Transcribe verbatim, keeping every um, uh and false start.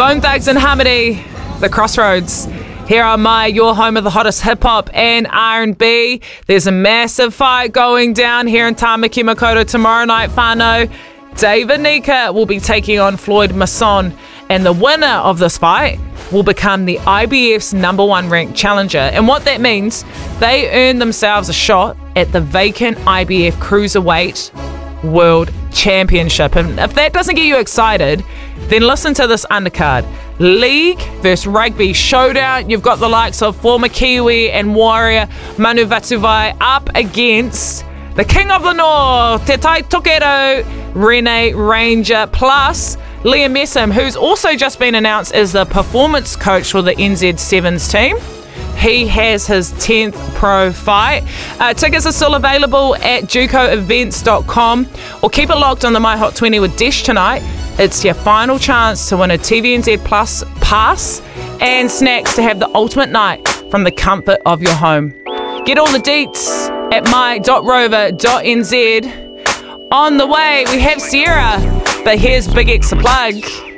Bone Thugs and Harmony, The Crossroads. Here are my, your home of the hottest hip-hop and R and B. There's a massive fight going down here in Tamaki Makaurau tomorrow night, whānau. David Nika will be taking on Floyd Masson, and the winner of this fight will become the I B F's number one ranked challenger. And what that means, they earn themselves a shot at the vacant I B F Cruiserweight World Championship. And if that doesn't get you excited, then listen to this undercard. League versus Rugby Showdown. You've got the likes of former Kiwi and Warrior Manu Vatuvai up against the King of the North, Te Tai Tokeru, Rene Ranger, plus Liam Messam, who's also just been announced as the performance coach for the N Z Sevens team. He has his tenth pro fight. Uh, tickets are still available at juco events dot com, or keep it locked on the My Hot twenty with Desh tonight. It's your final chance to win a T V N Z Plus pass and snacks to have the ultimate night from the comfort of your home. Get all the deets at my dot rover dot n z. On the way, we have Sierra, but here's Big X a plug.